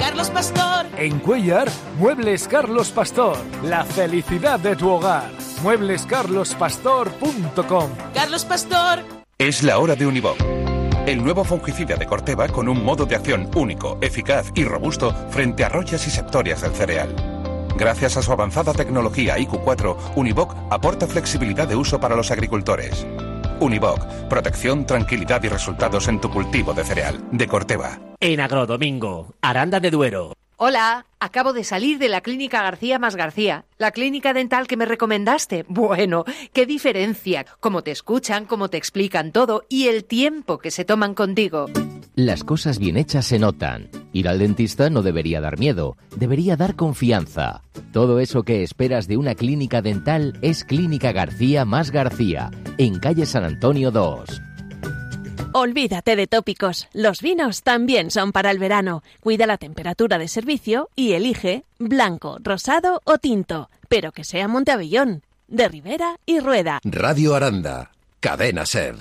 Carlos Pastor. En Cuéllar, Muebles Carlos Pastor. La felicidad de tu hogar. mueblescarlospastor.com. Carlos Pastor. Es la hora de Univoc. El nuevo fungicida de Corteva con un modo de acción único, eficaz y robusto frente a royas y septorias del cereal. Gracias a su avanzada tecnología IQ4, Univoc aporta flexibilidad de uso para los agricultores. Univoc, protección, tranquilidad y resultados en tu cultivo de cereal. De Corteva. En Agrodomingo, Aranda de Duero. Hola, acabo de salir de la clínica García más García, la clínica dental que me recomendaste. Bueno, qué diferencia, cómo te escuchan, cómo te explican todo y el tiempo que se toman contigo. Las cosas bien hechas se notan. Ir al dentista no debería dar miedo, debería dar confianza. Todo eso que esperas de una clínica dental es Clínica García más García, en calle San Antonio 2. Olvídate de tópicos, los vinos también son para el verano. Cuida la temperatura de servicio y elige blanco, rosado o tinto, pero que sea Monteavellón, de Ribera y Rueda. Radio Aranda, Cadena SER.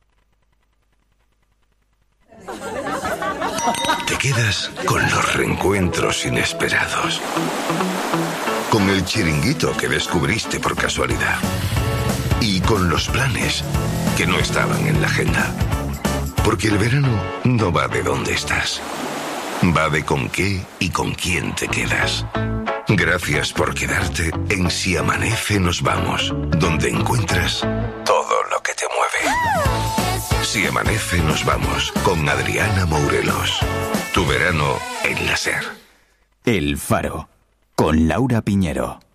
Te quedas con los reencuentros inesperados, con el chiringuito que descubriste por casualidad y con los planes que no estaban en la agenda. Porque el verano no va de dónde estás, va de con qué y con quién te quedas. Gracias por quedarte en Si Amanece Nos Vamos, donde encuentras todo lo que te mueve. Si Amanece Nos Vamos, con Adriana Mourelos. Tu verano en la SER. El Faro, con Laura Piñero.